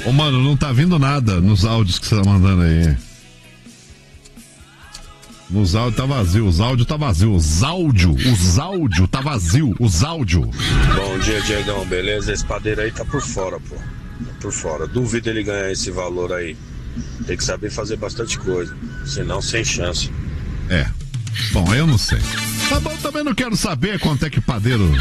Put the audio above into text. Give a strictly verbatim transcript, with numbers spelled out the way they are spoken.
Ô, mano, não tá vindo nada nos áudios que você tá mandando aí. Nos áudios tá vazio, os áudios tá vazio, os áudios, os áudios tá vazio, os áudios. Bom dia, Diegão, beleza? Esse padeiro aí tá por fora, pô. Tá por fora. Duvido ele ganhar esse valor aí. Tem que saber fazer bastante coisa, senão sem chance. É. Bom, eu não sei. Tá bom, também não quero saber quanto é que padeiro